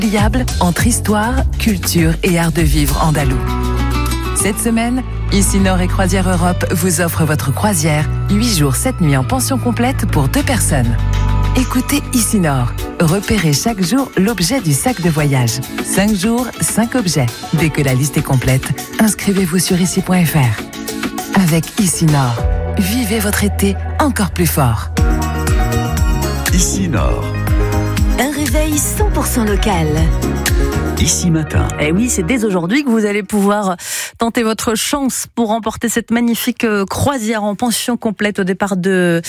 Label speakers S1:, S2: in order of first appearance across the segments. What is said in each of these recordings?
S1: Liable entre histoire, culture et art de vivre andalou. Cette semaine, Ici-Nord et Croisière Europe vous offre votre croisière 8 jours, 7 nuits en pension complète pour 2 personnes. Écoutez Ici-Nord. Repérez chaque jour l'objet du sac de voyage. 5 jours, 5 objets. Dès que la liste est complète, inscrivez-vous sur ici.fr. Avec Ici-Nord, vivez votre été encore plus fort.
S2: Ici-Nord.
S3: Un réveil 100% local.
S2: Ici Matin.
S4: Et oui, c'est dès aujourd'hui que vous allez pouvoir tenter votre chance pour remporter cette magnifique croisière en pension complète au départ de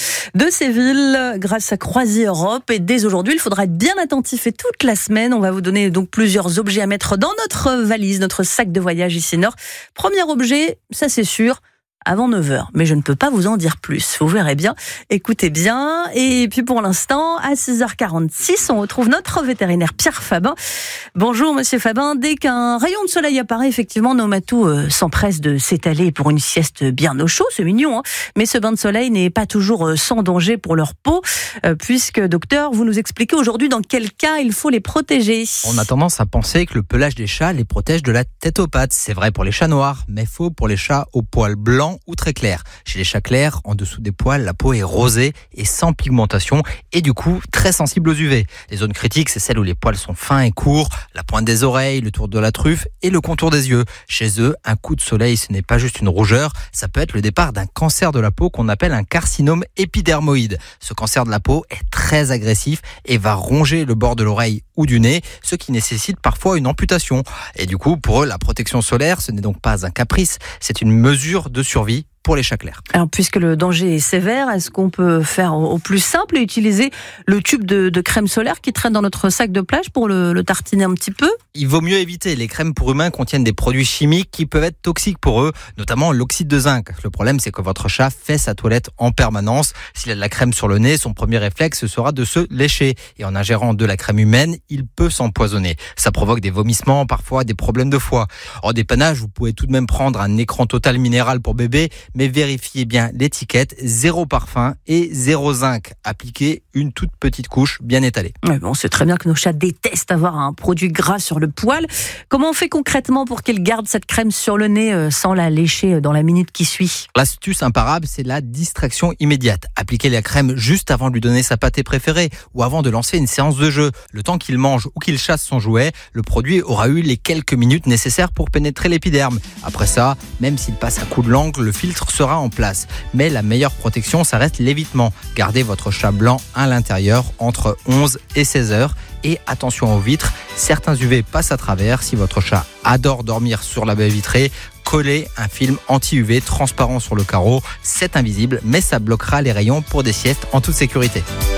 S4: Séville grâce à Croisière Europe. Et dès aujourd'hui, il faudra être bien attentif et toute la semaine, on va vous donner donc plusieurs objets à mettre dans notre valise, notre sac de voyage Ici-Nord. Premier objet, ça c'est sûr, avant 9h, mais je ne peux pas vous en dire plus. Vous verrez bien, écoutez bien. Et puis pour l'instant, à 6h46, on retrouve notre vétérinaire Pierre Fabin. Bonjour Monsieur Fabin, dès qu'un rayon de soleil apparaît, effectivement, nos matous s'empressent de s'étaler pour une sieste bien au chaud, c'est mignon, hein, mais ce bain de soleil n'est pas toujours sans danger pour leur peau, puisque docteur, vous nous expliquez aujourd'hui dans quel cas il faut les protéger.
S5: On a tendance à penser que le pelage des chats les protège de la tête aux pattes. C'est vrai pour les chats noirs, mais faux pour les chats aux poils blancs ou très clair. Chez les chats clairs, en dessous des poils, la peau est rosée et sans pigmentation et du coup très sensible aux UV. Les zones critiques, c'est celles où les poils sont fins et courts, la pointe des oreilles, le tour de la truffe et le contour des yeux. Chez eux, un coup de soleil, ce n'est pas juste une rougeur, ça peut être le départ d'un cancer de la peau qu'on appelle un carcinome épidermoïde. Ce cancer de la peau est très agressif et va ronger le bord de l'oreille ou du nez, ce qui nécessite parfois une amputation. Et du coup, pour eux, la protection solaire, ce n'est donc pas un caprice, c'est une mesure de survie pour les chats clairs.
S4: Alors, puisque le danger est sévère, est-ce qu'on peut faire au plus simple et utiliser le tube de crème solaire qui traîne dans notre sac de plage pour le tartiner un petit peu ?
S5: Il vaut mieux éviter. Les crèmes pour humains contiennent des produits chimiques qui peuvent être toxiques pour eux, notamment l'oxyde de zinc. Le problème, c'est que votre chat fait sa toilette en permanence. S'il a de la crème sur le nez, son premier réflexe sera de se lécher. Et en ingérant de la crème humaine, il peut s'empoisonner. Ça provoque des vomissements, parfois des problèmes de foie. En dépannage, vous pouvez tout de même prendre un écran total minéral pour bébé, mais vérifiez bien l'étiquette, 0 parfum et 0 zinc. Appliquez une toute petite couche bien étalée.
S4: Ouais, bon, c'est très bien que nos chats détestent avoir un produit gras sur le poil. Comment on fait concrètement pour qu'ils gardent cette crème sur le nez sans la lécher dans la minute qui suit ?
S5: L'astuce imparable, c'est la distraction immédiate. Appliquez la crème juste avant de lui donner sa pâtée préférée ou avant de lancer une séance de jeu. Le temps qu'il mange ou qu'il chasse son jouet, le produit aura eu les quelques minutes nécessaires pour pénétrer l'épiderme. Après ça, même s'il passe à coup de langue, le filtre sera en place. Mais la meilleure protection, ça reste l'évitement. Gardez votre chat blanc à l'intérieur entre 11 et 16 heures. Et attention aux vitres, certains UV passent à travers. Si votre chat adore dormir sur la baie vitrée, collez un film anti-UV transparent sur le carreau. C'est invisible, mais ça bloquera les rayons pour des siestes en toute sécurité.